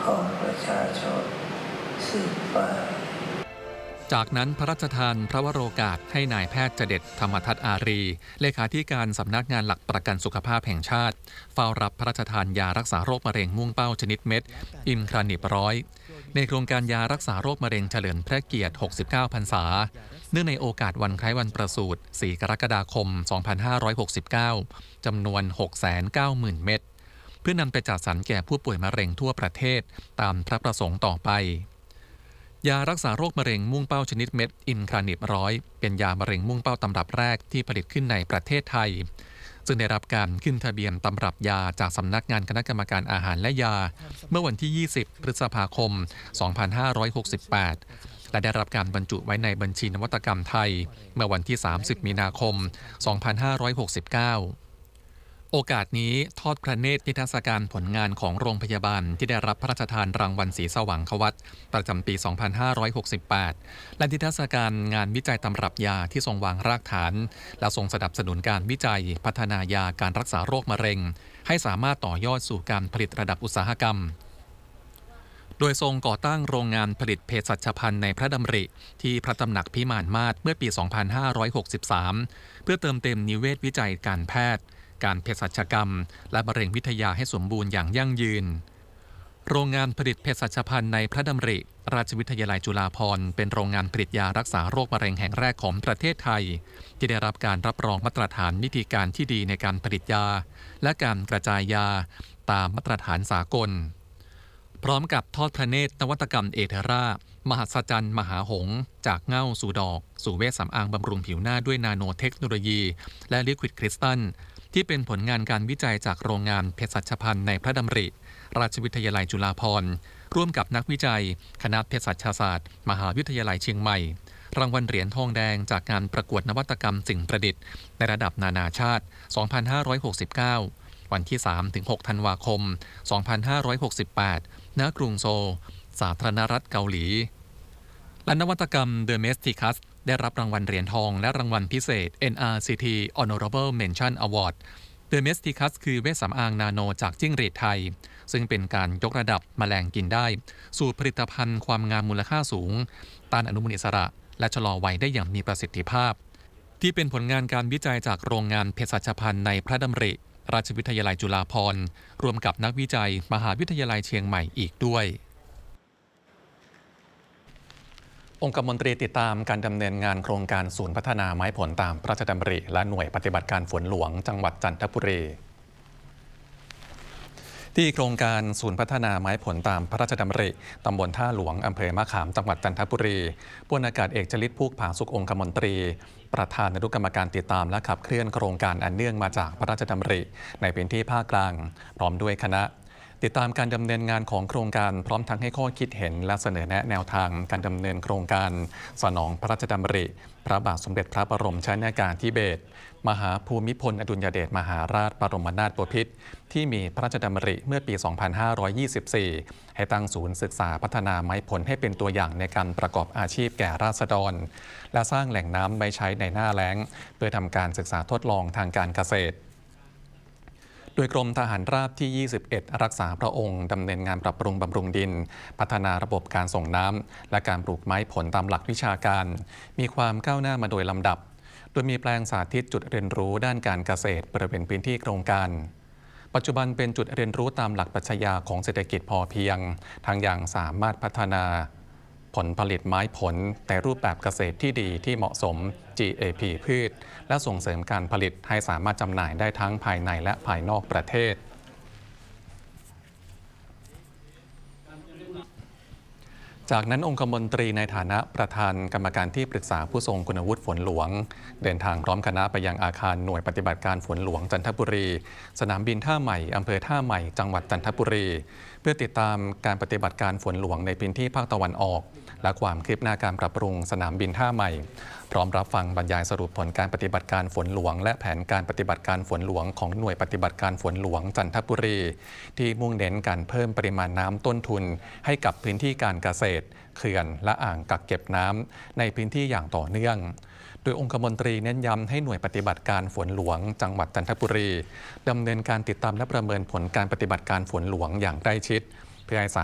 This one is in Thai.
ของประชาชนสืบไปจากนั้นพระราชทานพระวโรกาสให้นายแพทย์เจเด็ดธรรมทัศน์อารีเลขาธิการสำนักงานหลักประกันสุขภาพแห่งชาติเฝ้ารับพระราชทานยารักษาโรคมะเร็งม่วงเป้าชนิดเม็ดอิมครานิบร้อยในโครงการยารักษาโรคมะเร็งเฉลิมพระเกียรติ 69 พรรษาเนื่องในโอกาสวันคล้ายวันประสูติ 4 กรกฎาคม 2569 จำนวน 690,000 เม็ดเพื่อนำไปจัดสรรแก่ผู้ป่วยมะเร็งทั่วประเทศตามพระประสงค์ต่อไปยารักษาโรคมะเร็งม่วงเป้าชนิดเม็ดอิมครานิบร้อยเป็นยามะเร็งม่วงเป้าตำรับแรกที่ผลิตขึ้นในประเทศไทยซึ่งได้รับการขึ้นทะเบียนตำรับยาจากสำนักงานคณะกรรมการอาหารและยาเมื่อวันที่ 20 พฤษภาคม 2568 และได้รับการบรรจุไว้ในบัญชีนวัตกรรมไทยเมื่อวันที่ 30 มีนาคม 2569โอกาสนี้ทอดพระเนตรนิทรรศการผลงานของโรงพยาบาลที่ได้รับพระราชทานรางวัลศรีสว่างควัตประจำปี 2568 และนิทรรศการงานวิจัยตำรับยาที่ทรงวางรากฐานและทรงสนับสนุนการวิจัยพัฒนายาการรักษาโรคมะเร็งให้สามารถต่อยอดสู่การผลิตระดับอุตสาหกรรมโดยทรงก่อตั้งโรงงานผลิตเภสัชภัณฑ์ในพระดำริที่พระตำหนักพิมานมาศเมื่อปี 2563 เพื่อเติมเต็มนิเวศวิจัยการแพทย์การเภสัชกรรมและมะเร็งวิทยาให้สมบูรณ์อย่างยั่งยืนโรงงานผลิตเภสัชภัณฑ์ในพระดำริราชวิทยาลัยจุฬาภรณ์เป็นโรงงานผลิตยารักษาโรคมะเร็งแห่งแรกของประเทศไทยที่ได้รับการรับรองมาตรฐานวิธีการที่ดีในการผลิตยาและการกระจายยาตามมาตรฐานสากลพร้อมกับทอดพระเนตรนวัตกรรมเอเทรามหัศจรรย์มหาหงส์จากเง่าสู่ดอกสู่เวชสำอางบำรุงผิวหน้าด้วยนาโนเทคโนโลยีและลิควิดคริสตัลที่เป็นผลงานการวิจัยจากโรงงานเภสัชภัณฑ์ในพระดำริราชวิทยาลัยจุฬาภรณ์ร่วมกับนักวิจัยคณะเภสัชศาสตร์มหาวิทยาลัยเชียงใหม่รางวัลเหรียญทองแดงจากการประกวดนวัตกรรมสิ่งประดิษฐ์ในระดับนานาชาติ 2569 วันที่ 3-6 ธันวาคม 2568 ณ กรุงโซลสาธารณรัฐเกาหลีและนวัตกรรม The Mesticus ได้รับรางวัลเหรียญทองและรางวัลพิเศษ NRCT Honorable Mention Award The Mesticus คือเวชสำอางนาโนจากจิ้งหรีดไทยซึ่งเป็นการยกระดับแมลงกินได้สู่ผลิตภัณฑ์ความงามมูลค่าสูงต้านอนุมูลอิสระและชะลอวัยได้อย่างมีประสิทธิภาพที่เป็นผลงานการวิจัยจากโรงงานเภสัชภัณฑ์ในพระดำริราชวิทยาลัยจุฬาภรณ์รวมกับนักวิจัยมหาวิทยาลัยเชียงใหม่อีกด้วยองคมนตรีติดตามการดำเนินงานโครงการศูนย์พัฒนาไม้ผลตามพระราชดำริและหน่วยปฏิบัติการฝนหลวงจังหวัดจันทบุรีที่โครงการศูนย์พัฒนาไม้ผลตามพระราชดำริตำบลท่าหลวงอำเภอมะขามจังหวัดจันทบุรีพลอากาศเอกจริตภูกผาสุของคมนตรีประธานอนุกรรมการติดตามและขับเคลื่อนโครงการอันเนื่องมาจากพระราชดำริในพื้นที่ภาคกลางพร้อมด้วยคณะติดตามการดำเนินงานของโครงการพร้อมทั้งให้ข้อคิดเห็นและเสนอแนะแนวทางการดำเนินโครงการสนองพระราชดำริพระบาทสมเด็จพระบรมชนกาธิเบศรมหาภูมิพลอดุลยเดชมหาราชบรมนาถบพิตรที่มีพระราชดำริเมื่อปี 2524 ให้ตั้งศูนย์ศึกษาพัฒนาไม้ผลให้เป็นตัวอย่างในการประกอบอาชีพแก่ราษฎรและสร้างแหล่งน้ำไว้ใช้ในหน้าแล้งเพื่อทำการศึกษาทดลองทางการเกษตรโดยกรมทหารราบที่ 21 รักษาพระองค์ดำเนินงานปรับปรุงบำรุงดินพัฒนาระบบการส่งน้ำและการปลูกไม้ผลตามหลักวิชาการมีความก้าวหน้ามาโดยลำดับโดยมีแปลงสาธิตจุดเรียนรู้ด้านการเกษตรบริเวณพื้นที่โครงการปัจจุบันเป็นจุดเรียนรู้ตามหลักปรัชญาของเศรษฐกิจพอเพียงทั้งอย่างสามารถพัฒนาผลผลิตไม้ผลแต่รูปแบบเกษตรที่ดีที่เหมาะสม GAP พืชและส่งเสริมการผลิตให้สามารถจำหน่ายได้ทั้งภายในและภายนอกประเทศจากนั้นองคมนตรีในฐานะประธานกรรมการที่ปรึกษาผู้ทรงคุณวุฒิฝนหลวงเดินทางพร้อมคณะไปยังอาคารหน่วยปฏิบัติการฝนหลวงจันทบุรีสนามบินท่าใหม่อำเภอท่าใหม่จังหวัดจันทบุรีเพื่อติดตามการปฏิบัติการฝนหลวงในพื้นที่ภาคตะวันออกและความคืบหน้าการปรับปรุงสนามบินท่าใหม่พร้อมรับฟังบรรยายสรุปผลการปฏิบัติการฝนหลวงและแผนการปฏิบัติการฝนหลวงของหน่วยปฏิบัติการฝนหลวงจันทบุรีที่มุ่งเน้นการเพิ่มปริมาณน้ำต้นทุนให้กับพื้นที่การเกษตรเขื่อนและอ่างกักเก็บน้ำในพื้นที่อย่างต่อเนื่องโดยองคมนตรีเน้นย้ำให้หน่วยปฏิบัติการฝนหลวงจังหวัดจันทบุรีดำเนินการติดตามและประเมินผลการปฏิบัติการฝนหลวงอย่างใกล้ชิดเพื่อให้